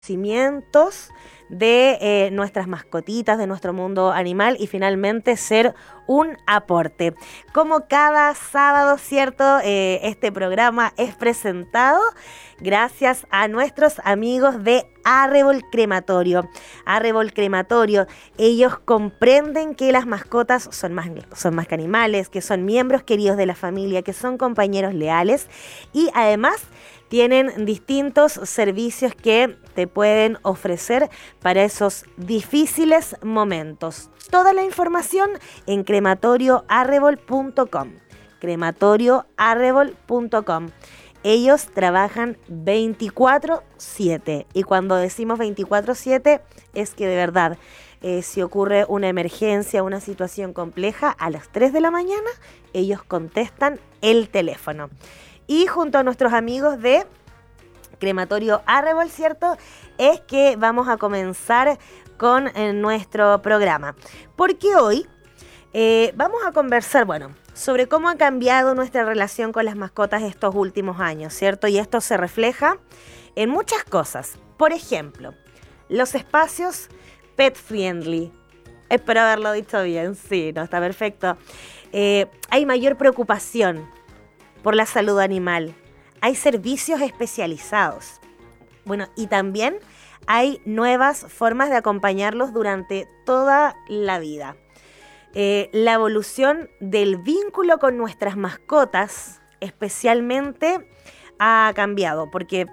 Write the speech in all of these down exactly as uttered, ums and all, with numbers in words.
conocimientos de eh, nuestras mascotitas, de nuestro mundo animal y finalmente ser un aporte. Como cada sábado, ¿cierto? Eh, este programa es presentado gracias a nuestros amigos de Arrebol Crematorio. Arrebol Crematorio, ellos comprenden que las mascotas son más, son más que animales, que son miembros queridos de la familia, que son compañeros leales y además tienen distintos servicios que te pueden ofrecer para esos difíciles momentos. Toda la información en crematorio arrebol punto com. crematorio arrebol punto com. Ellos trabajan veinticuatro siete y cuando decimos veinticuatro siete es que de verdad, eh, si ocurre una emergencia, una situación compleja, a las tres de la mañana ellos contestan el teléfono. Y junto a nuestros amigos de Crematorio Arrebol, ¿cierto? Es que vamos a comenzar con eh, nuestro programa. Porque hoy eh, vamos a conversar, bueno, sobre cómo ha cambiado nuestra relación con las mascotas estos últimos años, ¿cierto? Y esto se refleja en muchas cosas. Por ejemplo, los espacios pet friendly. Espero haberlo dicho bien, sí, no, está perfecto. Eh, hay mayor preocupación por la salud animal. Hay servicios especializados. Bueno, y también hay nuevas formas de acompañarlos durante toda la vida. Eh, la evolución del vínculo con nuestras mascotas especialmente ha cambiado, porque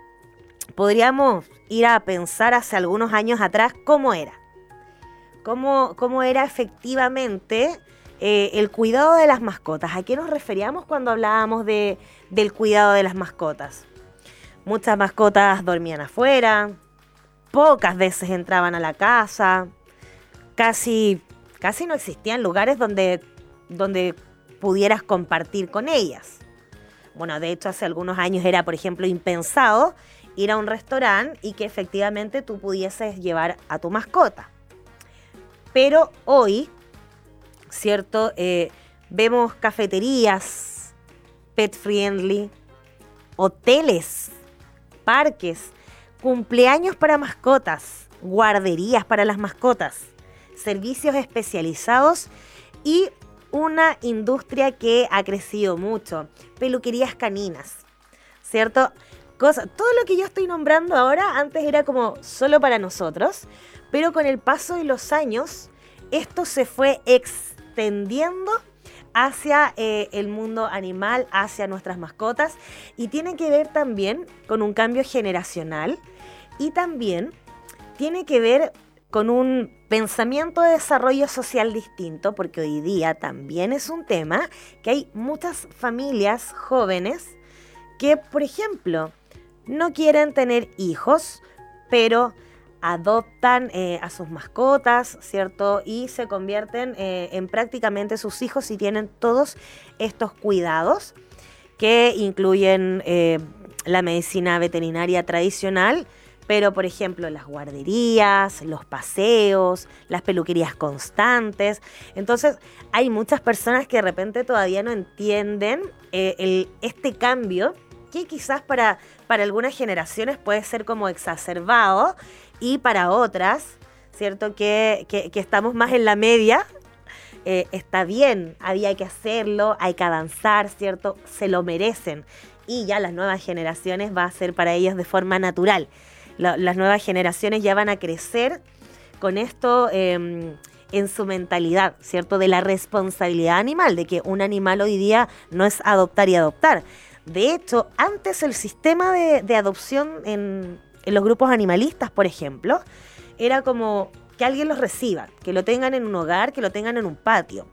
podríamos ir a pensar hace algunos años atrás cómo era. Cómo, cómo era efectivamente Eh, el cuidado de las mascotas. ¿A qué nos referíamos cuando hablábamos de, del cuidado de las mascotas? Muchas mascotas dormían afuera, pocas veces entraban a la casa, casi, casi no existían lugares donde, donde pudieras compartir con ellas. Bueno, de hecho hace algunos años era, por ejemplo, impensado ir a un restaurante y que efectivamente tú pudieses llevar a tu mascota. Pero hoy, ¿cierto? Eh, vemos cafeterías pet friendly, hoteles, parques, cumpleaños para mascotas, guarderías para las mascotas, servicios especializados y una industria que ha crecido mucho, peluquerías caninas, ¿cierto? Cosa, todo lo que yo estoy nombrando ahora antes era como solo para nosotros, pero con el paso de los años esto se fue extendiendo extendiendo hacia eh, el mundo animal, hacia nuestras mascotas y tiene que ver también con un cambio generacional y también tiene que ver con un pensamiento de desarrollo social distinto, porque hoy día también es un tema que hay muchas familias jóvenes que, por ejemplo, no quieren tener hijos, pero adoptan eh, a sus mascotas, ¿cierto? Y se convierten eh, en prácticamente sus hijos y tienen todos estos cuidados que incluyen eh, la medicina veterinaria tradicional, pero por ejemplo las guarderías, los paseos, las peluquerías constantes. Entonces hay muchas personas que de repente todavía no entienden eh, el, este cambio que quizás para, para algunas generaciones puede ser como exacerbado y para otras, ¿cierto? Que, que, que estamos más en la media, eh, está bien, había que hacerlo, hay que avanzar, ¿cierto? Se lo merecen y ya las nuevas generaciones va a ser para ellos de forma natural. La, las nuevas generaciones ya van a crecer con esto eh, en su mentalidad, ¿cierto? De la responsabilidad animal, de que un animal hoy día no es adoptar y adoptar. De hecho, antes el sistema de, de adopción en, en los grupos animalistas, por ejemplo, era como que alguien los reciba, que lo tengan en un hogar, que lo tengan en un patio.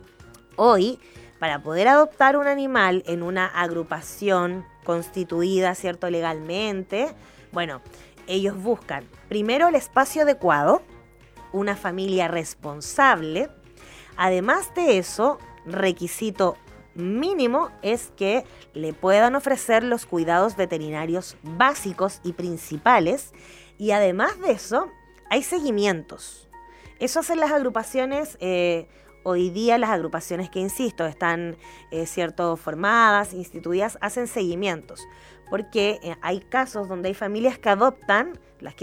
Hoy, para poder adoptar un animal en una agrupación constituida, ¿cierto? Legalmente, bueno, ellos buscan primero el espacio adecuado, una familia responsable. Además de eso, requisito mínimo es que le puedan ofrecer los cuidados veterinarios básicos y principales y además de eso hay seguimientos. Eso hacen las agrupaciones, eh, hoy día las agrupaciones que, insisto, están eh, cierto formadas, instituidas, hacen seguimientos. porque eh, hay casos donde hay familias que adoptan, las que